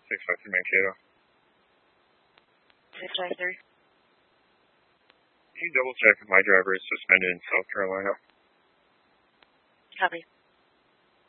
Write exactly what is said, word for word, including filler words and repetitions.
six five three Mankato. six five three. Can you double check if my driver is suspended in South Carolina? Copy.